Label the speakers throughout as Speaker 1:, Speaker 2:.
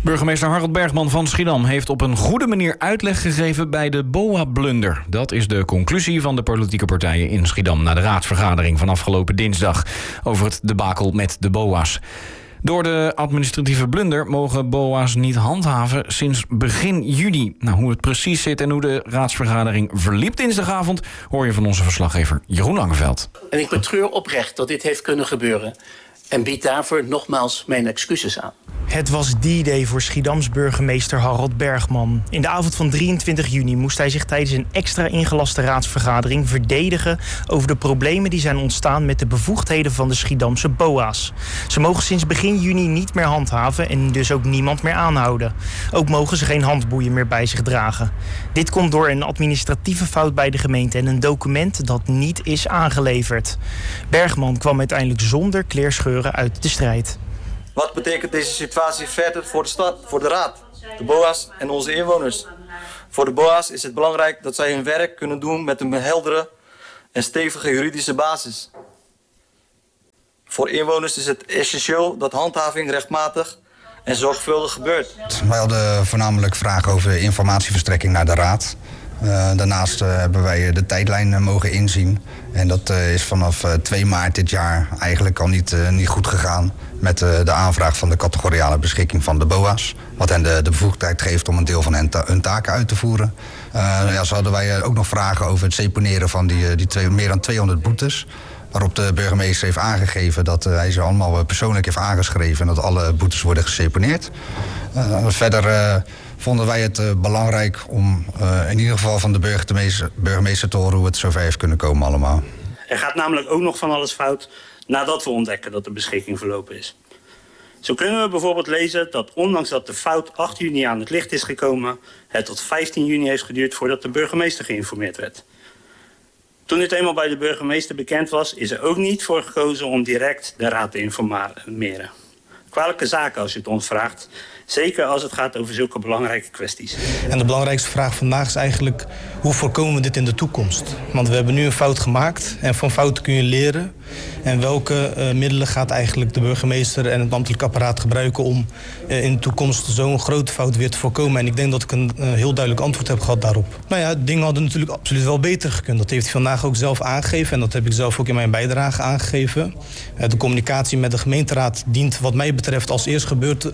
Speaker 1: Burgemeester Harold Bergman van Schiedam heeft op een goede manier uitleg gegeven bij de BOA-blunder. Dat is de conclusie van de politieke partijen in Schiedam na de raadsvergadering van afgelopen dinsdag over het debakel met de BOA's. Door de administratieve blunder mogen BOA's niet handhaven sinds begin juni. Nou, hoe het precies zit en hoe de raadsvergadering verliep dinsdagavond hoor je van onze verslaggever Jeroen Langeveld.
Speaker 2: En ik betreur oprecht dat dit heeft kunnen gebeuren en bied daarvoor nogmaals mijn excuses aan.
Speaker 3: Het was D-Day voor Schiedams burgemeester Harold Bergman. In de avond van 23 juni moest hij zich tijdens een extra ingelaste raadsvergadering verdedigen over de problemen die zijn ontstaan met de bevoegdheden van de Schiedamse BOA's. Ze mogen sinds begin juni niet meer handhaven en dus ook niemand meer aanhouden. Ook mogen ze geen handboeien meer bij zich dragen. Dit komt door een administratieve fout bij de gemeente en een document dat niet is aangeleverd. Bergman kwam uiteindelijk zonder kleerscheuren uit de strijd.
Speaker 4: Wat betekent deze situatie verder voor de stad, voor de raad, de BOA's en onze inwoners? Voor de BOA's is het belangrijk dat zij hun werk kunnen doen met een heldere en stevige juridische basis. Voor inwoners is het essentieel dat handhaving rechtmatig en zorgvuldig gebeurt.
Speaker 5: Wij hadden voornamelijk vragen over informatieverstrekking naar de raad. Daarnaast hebben wij de tijdlijn mogen inzien. En dat is vanaf 2 maart dit jaar eigenlijk al niet goed gegaan met de aanvraag van de categoriale beschikking van de BOA's. Wat hen de bevoegdheid geeft om een deel van hun taken uit te voeren. Zo hadden wij ook nog vragen over het seponeren van die meer dan 200 boetes. Waarop de burgemeester heeft aangegeven dat hij ze allemaal persoonlijk heeft aangeschreven en dat alle boetes worden geseponeerd. Verder vonden wij het belangrijk om in ieder geval van de burgemeester te horen hoe het zover heeft kunnen komen allemaal.
Speaker 6: Er gaat namelijk ook nog van alles fout nadat we ontdekken dat de beschikking verlopen is. Zo kunnen we bijvoorbeeld lezen dat ondanks dat de fout 8 juni aan het licht is gekomen, het tot 15 juni heeft geduurd voordat de burgemeester geïnformeerd werd. Toen dit eenmaal bij de burgemeester bekend was, is er ook niet voor gekozen om direct de raad te informeren. Kwalijke zaken als je het ons vraagt. Zeker als het gaat over zulke belangrijke kwesties.
Speaker 7: En de belangrijkste vraag vandaag is eigenlijk: hoe voorkomen we dit in de toekomst? Want we hebben nu een fout gemaakt en van fouten kun je leren. En welke middelen gaat eigenlijk de burgemeester en het ambtelijk apparaat gebruiken om in de toekomst zo'n grote fout weer te voorkomen? En ik denk dat ik een heel duidelijk antwoord heb gehad daarop. Nou ja, dingen hadden natuurlijk absoluut wel beter gekund. Dat heeft hij vandaag ook zelf aangegeven en dat heb ik zelf ook in mijn bijdrage aangegeven. De communicatie met de gemeenteraad dient wat mij betreft als eerst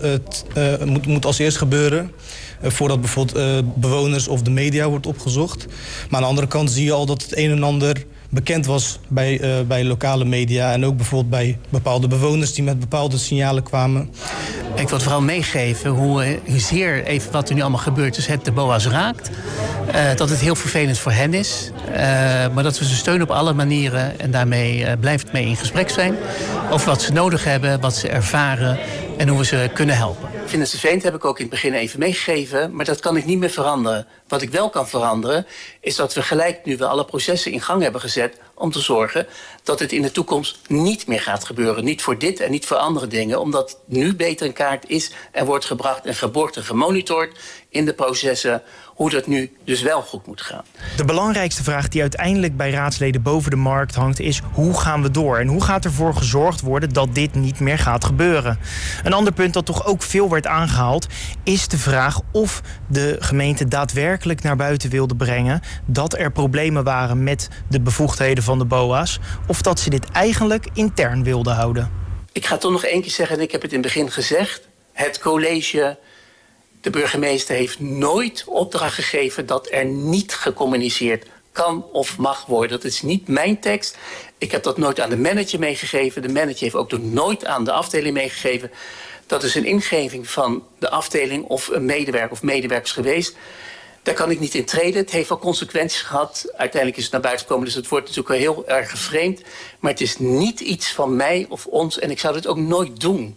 Speaker 7: moet als eerst gebeuren. Voordat bijvoorbeeld bewoners of de media wordt opgezocht. Maar aan de andere kant zie je al dat het een en ander bekend was bij lokale media en ook bijvoorbeeld bij bepaalde bewoners die met bepaalde signalen kwamen.
Speaker 2: Ik wil vooral meegeven hoezeer even wat er nu allemaal gebeurt is het de BOA's raakt. Dat het heel vervelend voor hen is. Maar dat we ze steunen op alle manieren en daarmee blijft mee in gesprek zijn over wat ze nodig hebben, wat ze ervaren en hoe we ze kunnen helpen. Finesse Veent heb ik ook in het begin even meegegeven, maar dat kan ik niet meer veranderen. Wat ik wel kan veranderen, is dat we gelijk nu we alle processen in gang hebben gezet om te zorgen dat het in de toekomst niet meer gaat gebeuren. Niet voor dit en niet voor andere dingen, omdat het nu beter in kaart is en wordt gebracht en geborgd en gemonitord in de processen hoe dat nu dus wel goed moet gaan.
Speaker 3: De belangrijkste vraag die uiteindelijk bij raadsleden boven de markt hangt is: hoe gaan we door? En hoe gaat ervoor gezorgd worden dat dit niet meer gaat gebeuren? Een ander punt dat toch ook veel werd aangehaald is de vraag of de gemeente daadwerkelijk naar buiten wilde brengen dat er problemen waren met de bevoegdheden van de BOA's, of dat ze dit eigenlijk intern wilden houden.
Speaker 2: Ik ga toch nog 1 keer zeggen, en ik heb het in het begin gezegd, het college, de burgemeester heeft nooit opdracht gegeven dat er niet gecommuniceerd kan of mag worden. Dat is niet mijn tekst. Ik heb dat nooit aan de manager meegegeven. De manager heeft ook nooit aan de afdeling meegegeven. Dat is een ingeving van de afdeling of een medewerker of medewerkers geweest. Daar kan ik niet in treden. Het heeft wel consequenties gehad. Uiteindelijk is het naar buiten gekomen, dus het wordt natuurlijk wel heel erg gevreemd. Maar het is niet iets van mij of ons en ik zou dit ook nooit doen.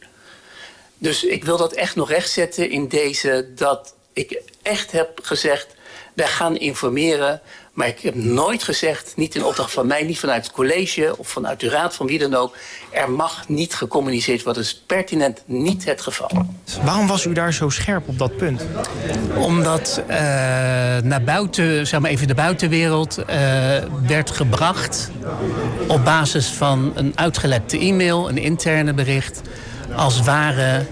Speaker 2: Dus ik wil dat echt nog rechtzetten in deze, dat ik echt heb gezegd, wij gaan informeren. Maar ik heb nooit gezegd, niet in opdracht van mij, niet vanuit het college of vanuit de raad, van wie dan ook. Er mag niet gecommuniceerd worden. Dat is pertinent niet het geval.
Speaker 3: Waarom was u daar zo scherp op dat punt?
Speaker 2: Omdat naar buiten, zeg maar even de buitenwereld, werd gebracht op basis van een uitgelekte e-mail, een interne bericht, als ware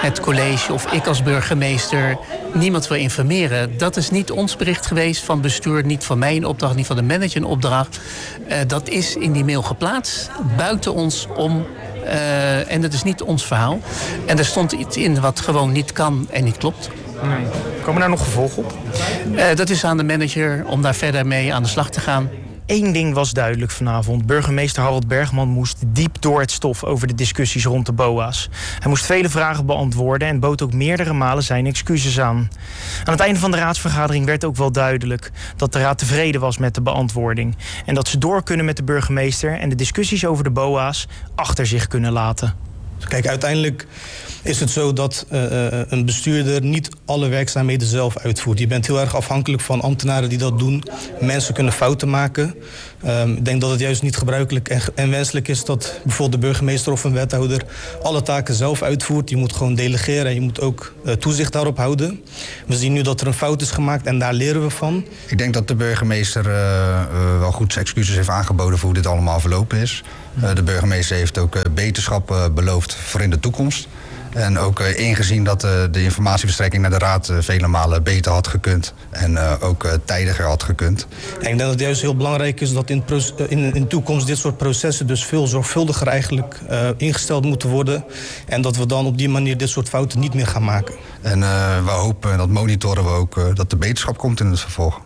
Speaker 2: het college of ik als burgemeester niemand wil informeren. Dat is niet ons bericht geweest van bestuur, niet van mij een opdracht, niet van de manager een opdracht. Dat is in die mail geplaatst, buiten ons om. En dat is niet ons verhaal. En er stond iets in wat gewoon niet kan en niet klopt.
Speaker 3: Nee. Komen daar nog gevolgen op?
Speaker 2: Dat is aan de manager om daar verder mee aan de slag te gaan.
Speaker 3: Eén ding was duidelijk vanavond. Burgemeester Harold Bergman moest diep door het stof over de discussies rond de BOA's. Hij moest vele vragen beantwoorden en bood ook meerdere malen zijn excuses aan. Aan het einde van de raadsvergadering werd ook wel duidelijk dat de raad tevreden was met de beantwoording. En dat ze door kunnen met de burgemeester en de discussies over de BOA's achter zich kunnen laten.
Speaker 7: Kijk, uiteindelijk is het zo dat een bestuurder niet alle werkzaamheden zelf uitvoert. Je bent heel erg afhankelijk van ambtenaren die dat doen. Mensen kunnen fouten maken. Ik denk dat het juist niet gebruikelijk en wenselijk is dat bijvoorbeeld de burgemeester of een wethouder alle taken zelf uitvoert. Je moet gewoon delegeren en je moet ook toezicht daarop houden. We zien nu dat er een fout is gemaakt en daar leren we van.
Speaker 5: Ik denk dat de burgemeester wel goed zijn excuses heeft aangeboden voor hoe dit allemaal verlopen is. De burgemeester heeft ook beterschap beloofd voor in de toekomst. En ook ingezien dat de informatieverstrekking naar de raad vele malen beter had gekund. En ook tijdiger had gekund.
Speaker 7: En ik denk dat het juist heel belangrijk is dat in de toekomst dit soort processen dus veel zorgvuldiger eigenlijk ingesteld moeten worden. En dat we dan op die manier dit soort fouten niet meer gaan maken.
Speaker 5: En we hopen, en dat monitoren we ook, dat de beterschap komt in het vervolg.